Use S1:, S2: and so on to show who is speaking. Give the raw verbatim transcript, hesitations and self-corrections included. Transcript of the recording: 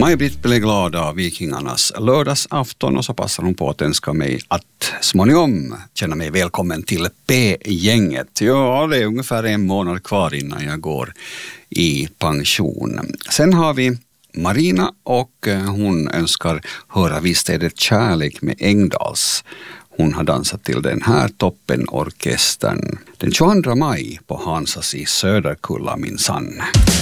S1: Maj-Britt blev glad av Vikingarnas lördagsafton och så passar hon på att önska mig att småningom känna mig välkommen till P-gänget. Ja, det är ungefär en månad kvar innan jag går i pension. Sen har vi Marina och hon önskar höra Visst är det kärlek med Engdals. Hon har dansat till den här toppenorkestern den tjugoandra maj på Hansas i Söderkulla minsann.